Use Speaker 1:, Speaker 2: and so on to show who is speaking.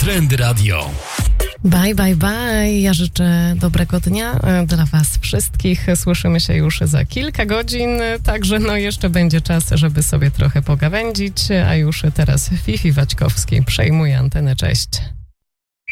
Speaker 1: Trend Radio.
Speaker 2: Bye, bye, bye. Ja życzę dobrego dnia dla was wszystkich. Słyszymy się już za kilka godzin, także jeszcze będzie czas, żeby sobie trochę pogawędzić, a już teraz Fifi Waćkowski przejmuje antenę. Cześć.